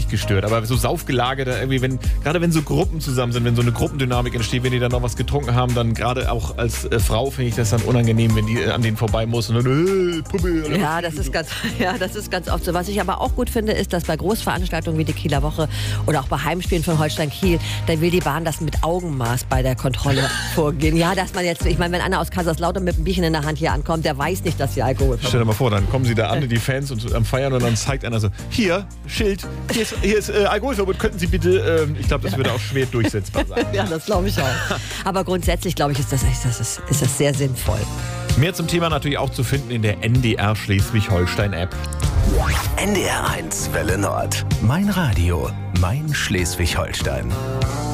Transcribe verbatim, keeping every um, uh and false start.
nicht gestört. Aber so Saufgelage, da irgendwie, wenn, gerade wenn so Gruppen zusammen sind, wenn so eine Gruppendynamik entsteht, wenn die dann noch was getrunken haben, dann gerade auch als äh, Frau finde ich das dann unangenehm, wenn die äh, an denen vorbei muss und dann, äh, Puppe. Ja, das ist ganz, ja, das ist ganz oft so. Was ich aber auch gut finde, ist, dass bei Großveranstaltungen wie die Kieler Woche oder auch bei Heimspielen von Holstein Kiel, da will die Bahn das mit Augenmaß bei der Kontrolle vorgehen. Ja, dass man jetzt, ich meine, wenn einer aus Kaiserslautern mit einem Bierchen in der Hand hier ankommt, der weiß nicht, dass sie Alkohol Stell dir mal vor, dann kommen sie da an, die Fans, und am Feiern, und dann zeigt einer so, hier, Schild, hier ist, hier ist äh, Alkoholverbot, könnten Sie bitte, ähm, ich glaube, das würde auch schwer durchsetzbar sein. Ja, das glaube ich auch. Aber grundsätzlich, glaube ich, ist das, ist, das, ist das sehr sinnvoll. Mehr zum Thema natürlich auch zu finden in der N D R Schleswig-Holstein-App. N D R eins Welle Nord. Mein Radio, mein Schleswig-Holstein.